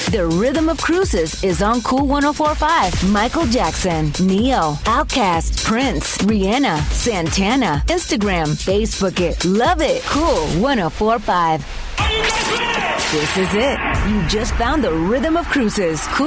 The Rhythm of Cruises is on Cool 104.5. Michael Jackson, Neo, Outkast, Prince, Rihanna, Santana. Instagram, Facebook it. Love it. Cool 104.5. This is it. You just found the Rhythm of Cruises. Cool